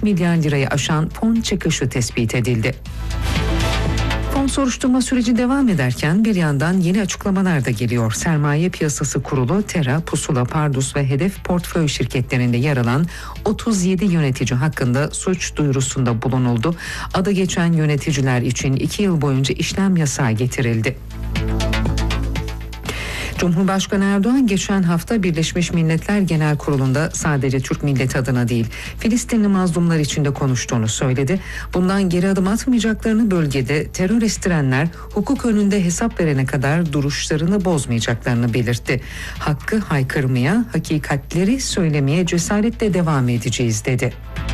milyar lirayı aşan fon çıkışı tespit edildi. Fon soruşturma süreci devam ederken bir yandan yeni açıklamalar da geliyor. Sermaye Piyasası Kurulu, Tera, Pusula, Pardus ve Hedef portföy şirketlerinde yer alan 37 yönetici hakkında suç duyurusunda bulunuldu. Adı geçen yöneticiler için 2 yıl boyunca işlem yasağı getirildi. Cumhurbaşkanı Erdoğan geçen hafta Birleşmiş Milletler Genel Kurulu'nda sadece Türk milleti adına değil, Filistinli mazlumlar için de konuştuğunu söyledi. Bundan geri adım atmayacaklarını, bölgede terör estirenler hukuk önünde hesap verene kadar duruşlarını bozmayacaklarını belirtti. Hakkı haykırmaya, hakikatleri söylemeye cesaretle devam edeceğiz dedi.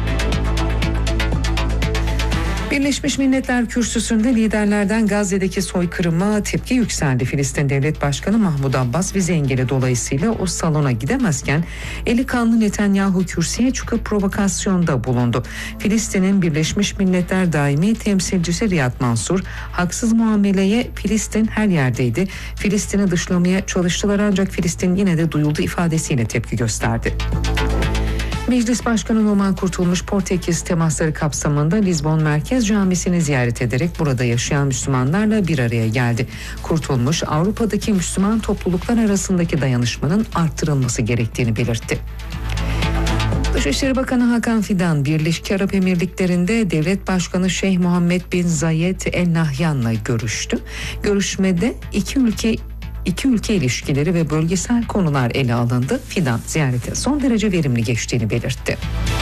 Birleşmiş Milletler Kürsüsü'nde liderlerden Gazze'deki soykırıma tepki yükseldi. Filistin Devlet Başkanı Mahmud Abbas vize engeli dolayısıyla o salona gidemezken eli kanlı Netanyahu kürsüye çıkıp provokasyonda bulundu. Filistin'in Birleşmiş Milletler Daimi Temsilcisi Riyad Mansur, haksız muameleye Filistin her yerdeydi. Filistin'i dışlamaya çalıştılar ancak Filistin yine de duyuldu ifadesiyle tepki gösterdi. Meclis Başkanı Numan Kurtulmuş, Portekiz temasları kapsamında Lizbon Merkez Camisi'ni ziyaret ederek burada yaşayan Müslümanlarla bir araya geldi. Kurtulmuş, Avrupa'daki Müslüman topluluklar arasındaki dayanışmanın arttırılması gerektiğini belirtti. Dışişleri Bakanı Hakan Fidan, Birleşik Arap Emirlikleri'nde Devlet Başkanı Şeyh Muhammed bin Zayed El Nahyan'la görüştü. Görüşmede İki ülke ilişkileri ve bölgesel konular ele alındı. Fidan ziyarete son derece verimli geçtiğini belirtti.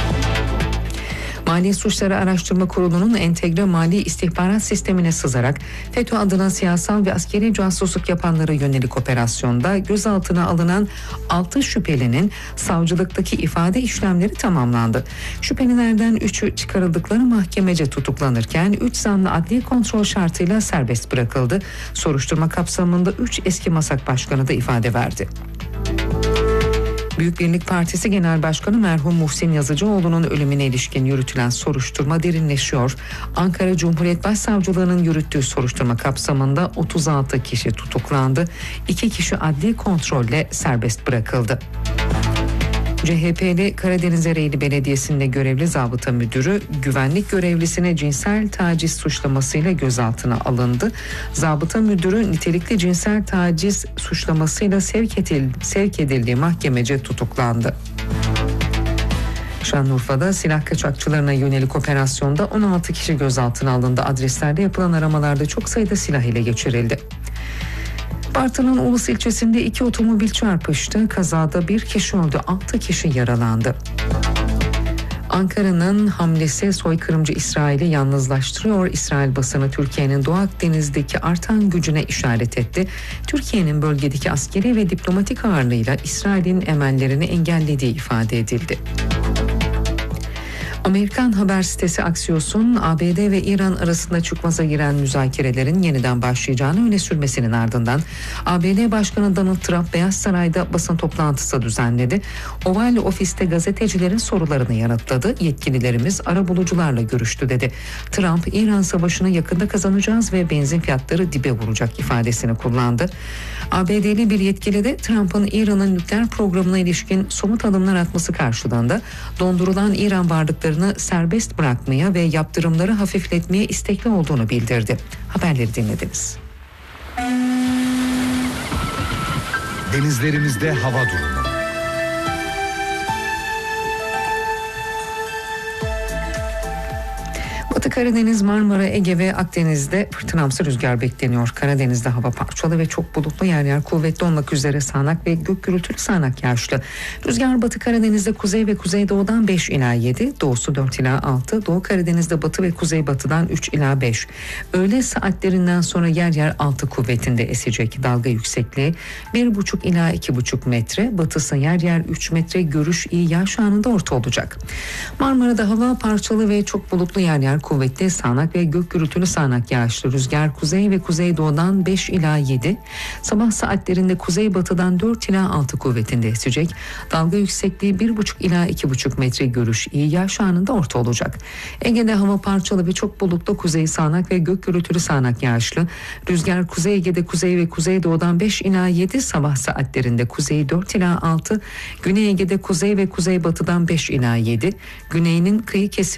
Mali Suçları Araştırma Kurulu'nun entegre mali istihbarat sistemine sızarak FETÖ adına siyasal ve askeri casusluk yapanlara yönelik operasyonda gözaltına alınan 6 şüphelinin savcılıktaki ifade işlemleri tamamlandı. Şüphelilerden 3'ü çıkarıldıkları mahkemece tutuklanırken 3 zanlı adli kontrol şartıyla serbest bırakıldı. Soruşturma kapsamında 3 eski MASAK başkanı da ifade verdi. Büyük Birlik Partisi Genel Başkanı merhum Muhsin Yazıcıoğlu'nun ölümüne ilişkin yürütülen soruşturma derinleşiyor. Ankara Cumhuriyet Başsavcılığı'nın yürüttüğü soruşturma kapsamında 36 kişi tutuklandı. 2 kişi adli kontrolle serbest bırakıldı. CHP'li Karadeniz Ereğli Belediyesi'nde görevli zabıta müdürü güvenlik görevlisine cinsel taciz suçlamasıyla gözaltına alındı. Zabıta müdürü nitelikli cinsel taciz suçlamasıyla sevk edildiği mahkemece tutuklandı. Şanlıurfa'da silah kaçakçılarına yönelik operasyonda 16 kişi gözaltına alındı. Adreslerde yapılan aramalarda çok sayıda silah ele geçirildi. Bartın'ın Ulus ilçesinde 2 otomobil çarpıştı. Kazada 1 kişi öldü, 6 kişi yaralandı. Ankara'nın hamlesi soykırımcı İsrail'i yalnızlaştırıyor. İsrail basını Türkiye'nin Doğu Akdeniz'deki artan gücüne işaret etti. Türkiye'nin bölgedeki askeri ve diplomatik ağırlığıyla İsrail'in emellerini engellediği ifade edildi. Amerikan haber sitesi Axios'un ABD ve İran arasında çıkmaza giren müzakerelerin yeniden başlayacağını öne sürmesinin ardından ABD Başkanı Donald Trump Beyaz Saray'da basın toplantısı düzenledi. Oval Ofis'te gazetecilerin sorularını yanıtladı. Yetkililerimiz arabulucularla görüştü dedi. Trump, İran savaşını yakında kazanacağız ve benzin fiyatları dibe vuracak ifadesini kullandı. ABD'li bir yetkili de Trump'ın İran'ın nükleer programına ilişkin somut adımlar atması karşılığında dondurulan İran varlıklarını serbest bırakmaya ve yaptırımları hafifletmeye istekli olduğunu bildirdi. Haberleri dinlediniz. Denizlerimizde hava durumu. Batı Karadeniz, Marmara, Ege ve Akdeniz'de fırtınamsı rüzgar bekleniyor. Karadeniz'de hava parçalı ve çok bulutlu, yer yer kuvvetli olmak üzere sağanak ve gök gürültülü sağanak yağışlı. Rüzgar Batı Karadeniz'de kuzey ve kuzeydoğudan 5 ila 7, doğusu 4 ila 6, Doğu Karadeniz'de batı ve kuzeybatıdan 3 ila 5. Öğle saatlerinden sonra yer yer 6 kuvvetinde esecek. Dalga yüksekliği 1,5 ila 2,5 metre, batısı yer yer 3 metre, görüş iyi, yağış anında orta olacak. Marmara'da hava parçalı ve çok bulutlu, yer yer kuvvetli sağanak ve gök gürültülü sağanak yağışlı. Rüzgar kuzey ve kuzeydoğudan 5 ila 7. Sabah saatlerinde kuzeybatıdan 4 ila 6 kuvvetinde esecek. Dalga yüksekliği 1,5 ila 2,5 metre, görüş iyi, yağış anında orta olacak. Ege'de hava parçalı ve çok bulutlu, kuzey sağanak ve gök gürültülü sağanak yağışlı. Rüzgar Kuzey Ege'de kuzey ve kuzeydoğudan 5 ila 7. Sabah saatlerinde kuzey 4 ila 6. Güney Ege'de kuzey ve kuzeybatıdan 5 ila 7. Güneyinin kıyı kesimi